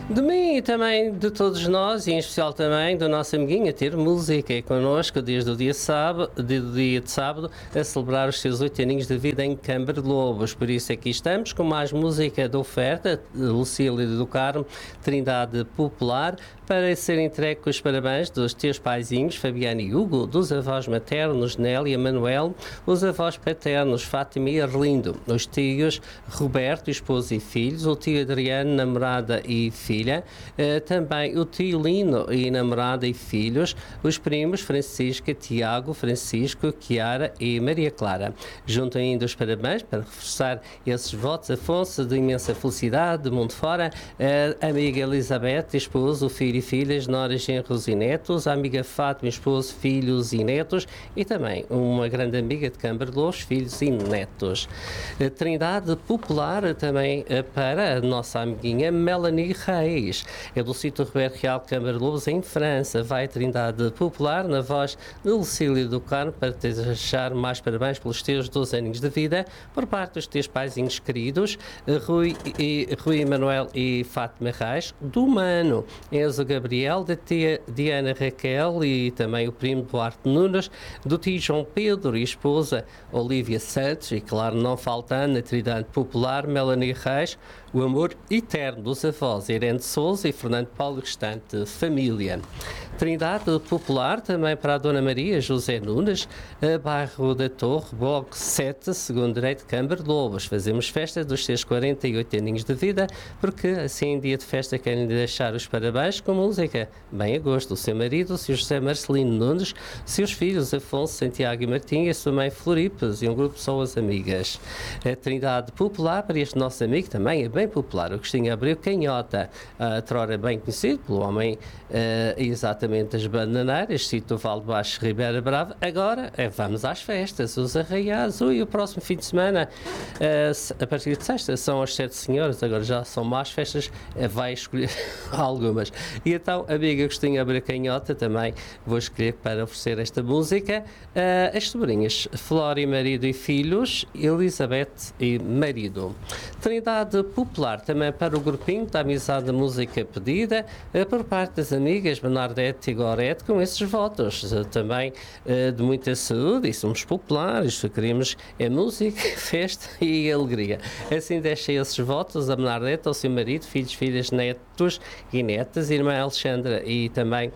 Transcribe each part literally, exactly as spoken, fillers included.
De mim e também de todos nós, e em especial também do nosso amiguinho a ter música e connosco desde o dia, sábado, desde o dia de sábado a celebrar os seus oito aninhos de vida em Câmara de Lobos. Por isso aqui estamos com mais música de oferta, Lucília do Carmo, Trindade Popular, para ser entregue com os parabéns dos teus paizinhos, Fabiano e Hugo, dos avós maternos, Nélia e Manuel, os avós paternos, Fátima e Arlindo, os tios Roberto, esposo e filhos, o tio Adriano, namorada e filha, uh, também o tio Lino e namorada e filhos, os primos Francisca, Tiago, Francisco, Chiara e Maria Clara. Junto ainda os parabéns para reforçar esses votos, Afonso, de imensa felicidade, de mundo fora, a amiga Elizabeth, esposo, filho e filhas, noras, genros e netos, a amiga Fátima, esposo, filhos e netos, e também uma grande amiga de Câmara de Lobos, filhos e netos. A Trindade Popular também para a nossa amiguinha Melanie Reis. É do sítio Roberto Real, Câmara de Lobos, em França. Vai a Trindade Popular, na voz de Lucília do Carmo, para te deixar mais parabéns pelos teus doze aninhos de vida, por parte dos teus paizinhos queridos, Rui, e, Rui Manuel e Fátima Reis, do Mano, Enzo Gabriel, da tia Diana Raquel e também o primo Duarte Nunes, do tio João Pedro e esposa Olívia Santos, e claro, não faltando na Trindade Popular, Melanie Reis, o amor eterno dos avós Irene Souza e Fernando Paulo, restante família. Trindade Popular também para a Dona Maria José Nunes, a bairro da Torre, bloco sete, segundo direito, Câmara de Lobos. Fazemos festa dos seus quarenta e oito aninhos de vida, porque assim em dia de festa querem deixar os parabéns com música bem a gosto. O seu marido, o seu José Marcelino Nunes, seus filhos Afonso, Santiago e Martim, e a sua mãe Floripes e um grupo de pessoas amigas. A Trindade Popular para este nosso amigo também é bem popular, o Agostinho Abreu Canhota, a Trora bem conhecido pelo homem uh, exatamente das bananeiras, sítio Val de Baixo, Ribeira Brava. Agora é, vamos às festas, os arraiais, ui, o próximo fim de semana, uh, a partir de sexta, são as sete senhoras, agora já são mais festas, uh, vai escolher algumas. E então, amiga Agostinho Abreu Canhota, também vou escolher para oferecer esta música, uh, as sobrinhas Flora e marido e filhos, Elizabeth e marido. Trindade Popular também para o grupinho da Amizade da Música Pedida, uh, por parte das amigas Bernadette e Gorete, com esses votos uh, também uh, de muita saúde, e somos populares, queremos é música, festa e alegria. Assim deixa esses votos a Bernadette, ao seu marido, filhos, filhas, netos e netas, irmã Alexandra e também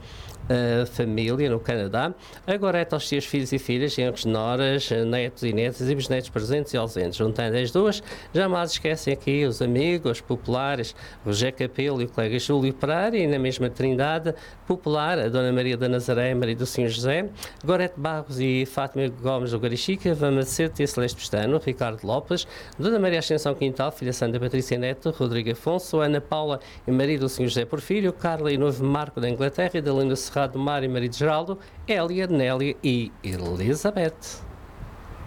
a família no Canadá. Agora é aos seus filhos e filhas, genros, noras, netos e netas e bisnetos presentes e ausentes. Juntando as duas, jamais esquecem aqui os amigos populares, Roger Capelo e o colega Júlio Pereira, e na mesma Trindade Popular, a Dona Maria da Nazaré, Maria do Senhor José, Gorete Barros e Fátima Gomes do Garichica, Vamacete e Celeste Pestano, Ricardo Lopes, Dona Maria Ascensão Quintal, filha Santa Patrícia Neto, Rodrigo Afonso, Ana Paula e Maria do Senhor José Porfírio, Carla e Novo Marco da Inglaterra, e da Linda Cerrado do Mar e marido Geraldo, Hélia, Nélia e Elizabeth.